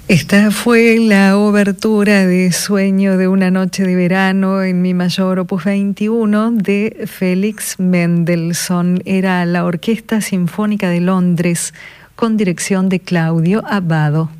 Esta fue la obertura de Sueño de una noche de verano en Mi mayor opus 21 de Félix Mendelssohn. Era la Orquesta Sinfónica de Londres con dirección de Claudio Abbado.